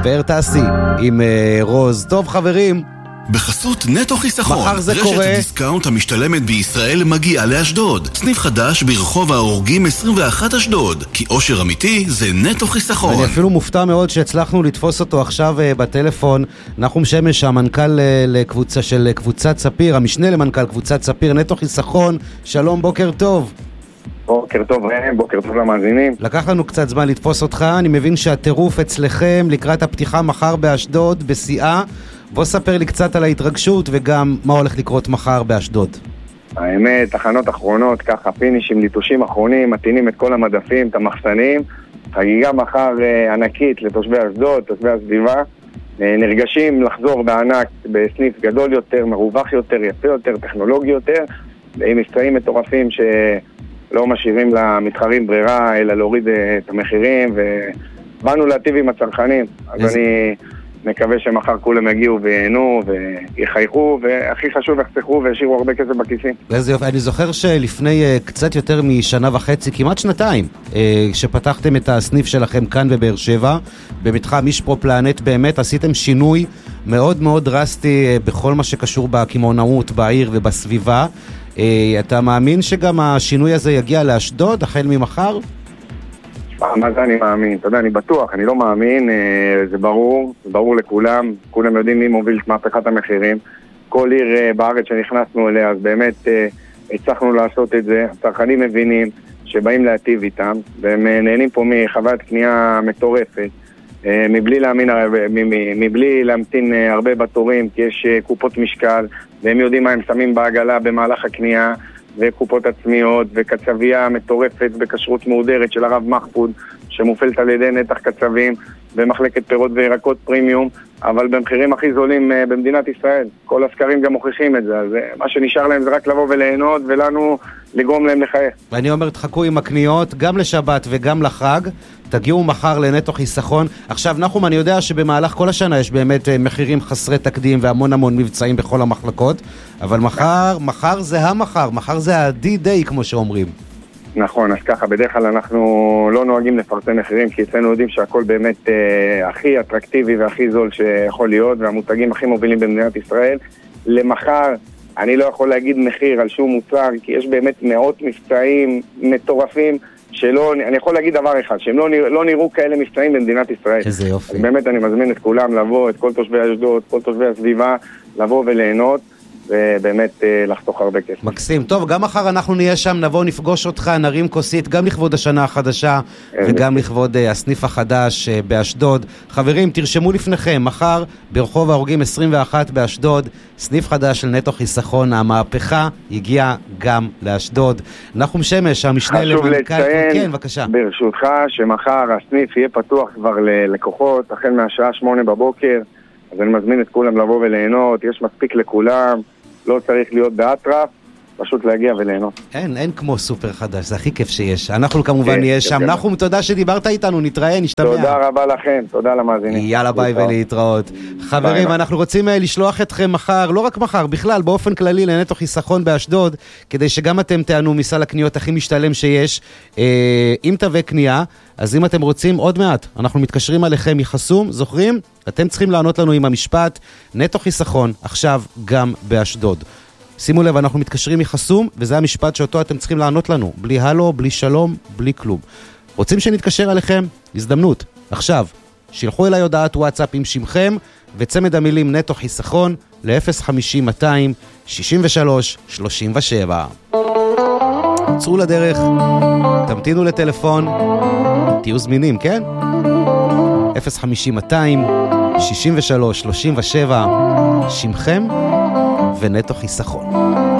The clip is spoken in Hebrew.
פאר טסי עם רוז. טוב חברים, בחסות נטו חיסכון, מחר זה רשת קורה. הדיסקאונט המשתלמת בישראל מגיעה לאשדוד. סניף חדש ברחוב ההורגים 21 אשדוד, כי אושר אמיתי זה נטו חיסכון. אני אפילו מופתע מאוד שהצלחנו לתפוס אותו עכשיו בטלפון. נחום שמש, המנכ"ל של קבוצת ספיר, המשנה למנכ"ל קבוצת ספיר, נטו חיסכון. שלום, בוקר טוב. בוקר טוב, בוקר טוב למאזינים. לקח לנו קצת זמן לתפוס אותך, אני מבין שהטירוף אצלכם לקראת הפתיחה מחר באשדוד, בשיאה. בוא ספר לי קצת על ההתרגשות וגם מה הולך לקרות מחר באשדוד. האמת, תחנות אחרונות, ככה פינישים, ליטושים אחרונים, מתאינים את כל המדפים, את המחסנים. חגיגה מחר ענקית לתושבי אשדוד, תושבי הסביבה. נרגשים לחזור בענק בסניף גדול יותר, מרווח יותר, יפה יותר, טכנולוגי יותר, עם מבצעים מטורפים שלא משאירים למתחרים ברירה, אלא להוריד את המחירים, ובאנו להטיב עם הצרכנים. אז אני מקווה שמחר כולם יגיעו ויהנו ויחייכו, והכי חשוב יחסכו וישאירו הרבה כסף בכיסים. אני זוכר שלפני קצת יותר משנה וחצי, כמעט שנתיים, שפתחתם את הסניף שלכם כאן בבאר שבע, במתחם משפרו פלנט, באמת עשיתם שינוי מאוד מאוד דרסטי בכל מה שקשור בקמעונאות, בעיר ובסביבה. אתה מאמין שגם השינוי הזה יגיע לאשדוד החל ממחר? מה זה אני מאמין? אתה יודע, אני בטוח, אני לא מאמין, זה ברור לכולם, כולם יודעים מי מוביל את מהפכת המחירים. כל עיר בארץ שנכנסנו אליה, אז באמת הצלחנו לעשות את זה. הצרכנים מבינים שבאים להטיב איתם, והם נהנים פה מחוויית קנייה מטורפת, מבלי להמתין הרבה בתורים, כי יש קופות משקל, והם יודעים מה הם שמים בעגלה במהלך הקנייה, וקופות עצמיות, וקצבייה מטורפת בכשרות מהודרת של הרב מחפוד, שמופעלת על ידי נתח קצבים, במחלקת פירות וירקות פרימיום, אבל במחירים הכי זולים במדינת ישראל. כל הסקרים גם מוכיחים את זה, אז מה שנשאר להם זה רק לבוא וליהנות, ולנו לגרום להם לחייך. ואני אומר, תחכו עם הקניות, גם לשבת וגם לחג, תגיעו מחר לנטו חיסכון. עכשיו, נחום, אני יודע שבמהלך כל השנה יש באמת מחירים חסרי תקדים והמון מבצעים בכל המחלקות, אבל מחר זה מחר זה ה-D-Day כמו שאומרים. נכון, אז ככה, בדרך כלל אנחנו לא נוהגים לפרסם מחירים, כי אצלנו יודעים שהכל באמת הכי אטרקטיבי והכי זול שיכול להיות, והמותגים הכי מובילים במדינת ישראל. למחר אני לא יכול להגיד מחיר על שום מוצר, כי יש באמת מאות מבצעים מטורפים, אני יכול להגיד דבר אחד, שהם לא נראו כאלה מבצעים במדינת ישראל. איזה יופי. אז באמת אני מזמין את כולם לבוא, את כל תושבי אשדוד, כל תושבי הסביבה, לבוא וליהנות, ובאמת לחתוך הרבה כסף. מקסים. טוב, גם מחר אנחנו נהיה שם, נבוא, נפגוש אותך, נרים כוסית, גם לכבוד השנה החדשה, וגם לכבוד הסניף החדש באשדוד. חברים, תרשמו לפניכם, מחר ברחוב ההורגים 21 באשדוד, סניף חדש של נטו חיסכון, המהפכה הגיעה גם לאשדוד. נחום שמש, המשנה למנכ"ל... חשוב לציין, כן, בבקשה. ברשותך, שמחר הסניף יהיה פתוח כבר ללקוחות, החל מהשעה 8 בבוקר, אז אני מזמין את כולם לבוא וליהנות, יש מספיק לכולם, לא צריך להיות באטרף, פשוט להגיע וליהנות. אין כמו סופר חדש, זה הכי כיף שיש. אנחנו כמובן נהיה שם. נחום, תודה שדיברת איתנו, נתראה, נשתמע. תודה רבה לכם, תודה למאזינים. יאללה ביי ולהתראות. חברים, אנחנו רוצים לשלוח אתכם מחר, לא רק מחר, בכלל, באופן כללי לנטו חיסכון באשדוד, כדי שגם אתם תענו מסל הקניות הכי משתלם שיש. אם תווה קנייה, אז אם אתם רוצים עוד מעט, אנחנו מתקשרים עליכם מחסום, זוכרים? אתם צריכים לענות לנו עם המשפט, נטו חיסכון, עכשיו גם באשדוד. שימו לב, אנחנו מתקשרים מחסום, וזה המשפט שאותו אתם צריכים לענות לנו. בלי הלו, בלי שלום, בלי כלום. רוצים שנתקשר עליכם? הזדמנות. עכשיו, שילחו אליי הודעת וואטסאפ עם שמכם, וצמד המילים נטו חיסכון ל-050-263-37. צאו לדרך, תמתינו לטלפון, תהיו זמינים, כן? 050-263-37, שמכם ונטו חיסכון.